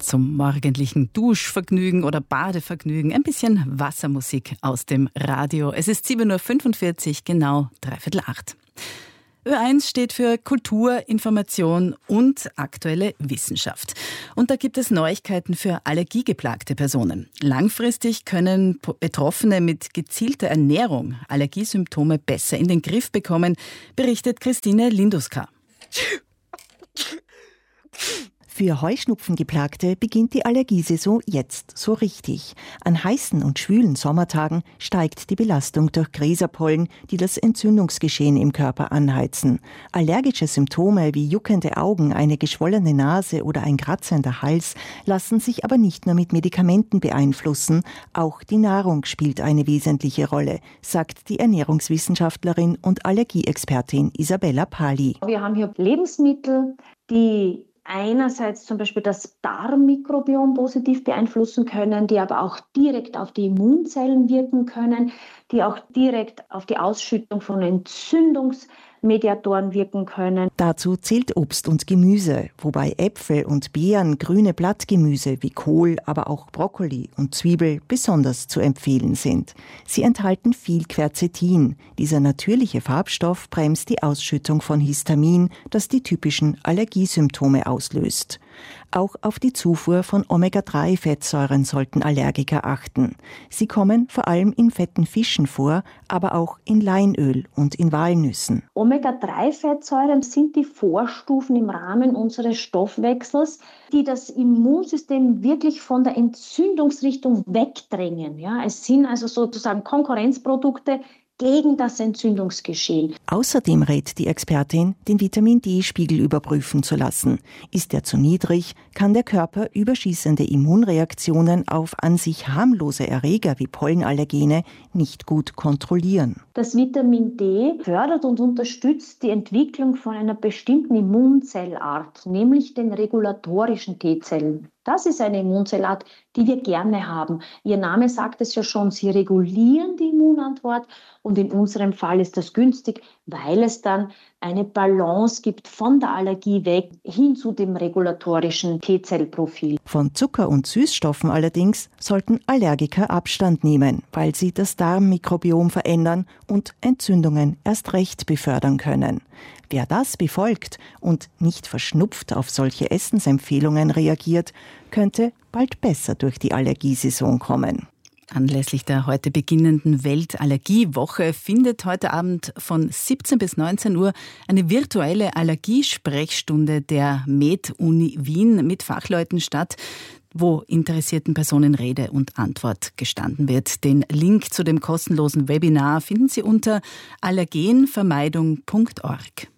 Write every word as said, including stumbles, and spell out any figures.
zum morgendlichen Duschvergnügen oder Badevergnügen ein bisschen Wassermusik aus dem Radio. Es ist sieben Uhr fünfundvierzig, genau dreiviertel acht. Ö eins steht für Kultur, Information und aktuelle Wissenschaft. Und da gibt es Neuigkeiten für allergiegeplagte Personen. Langfristig können Betroffene mit gezielter Ernährung Allergiesymptome besser in den Griff bekommen, berichtet Christine Linduska. Für Heuschnupfengeplagte beginnt die Allergiesaison jetzt so richtig. An heißen und schwülen Sommertagen steigt die Belastung durch Gräserpollen, die das Entzündungsgeschehen im Körper anheizen. Allergische Symptome wie juckende Augen, eine geschwollene Nase oder ein kratzender Hals lassen sich aber nicht nur mit Medikamenten beeinflussen, auch die Nahrung spielt eine wesentliche Rolle, sagt die Ernährungswissenschaftlerin und Allergieexpertin Isabella Pali. Wir haben hier Lebensmittel, die einerseits zum Beispiel das Darmmikrobiom positiv beeinflussen können, die aber auch direkt auf die Immunzellen wirken können, die auch direkt auf die Ausschüttung von Entzündungsmediatoren wirken können. Dazu zählt Obst und Gemüse, wobei Äpfel und Beeren, grüne Blattgemüse wie Kohl, aber auch Brokkoli und Zwiebel besonders zu empfehlen sind. Sie enthalten viel Quercetin. Dieser natürliche Farbstoff bremst die Ausschüttung von Histamin, das die typischen Allergiesymptome auslöst. Auch auf die Zufuhr von Omega drei Fettsäuren sollten Allergiker achten. Sie kommen vor allem in fetten Fischen vor, aber auch in Leinöl und in Walnüssen. Omega drei Fettsäuren sind die Vorstufen im Rahmen unseres Stoffwechsels, die das Immunsystem wirklich von der Entzündungsrichtung wegdrängen. Ja, es sind also sozusagen Konkurrenzprodukte gegen das Entzündungsgeschehen. Außerdem rät die Expertin, den Vitamin-D-Spiegel überprüfen zu lassen. Ist er zu niedrig, kann der Körper überschießende Immunreaktionen auf an sich harmlose Erreger wie Pollenallergene nicht gut kontrollieren. Das Vitamin D fördert und unterstützt die Entwicklung von einer bestimmten Immunzellart, nämlich den regulatorischen T-Zellen. Das ist eine Immunzellart, die wir gerne haben. Ihr Name sagt es ja schon, sie regulieren die Immunantwort und in unserem Fall ist das günstig, weil es dann eine Balance gibt von der Allergie weg hin zu dem regulatorischen T-Zellprofil. Von Zucker und Süßstoffen allerdings sollten Allergiker Abstand nehmen, weil sie das Darmmikrobiom verändern und Entzündungen erst recht befördern können. Wer das befolgt und nicht verschnupft auf solche Essensempfehlungen reagiert, könnte bald besser durch die Allergiesaison kommen. Anlässlich der heute beginnenden Weltallergiewoche findet heute Abend von siebzehn bis neunzehn Uhr eine virtuelle Allergiesprechstunde der Med-Uni Wien mit Fachleuten statt, wo interessierten Personen Rede und Antwort gestanden wird. Den Link zu dem kostenlosen Webinar finden Sie unter allergenvermeidung punkt org.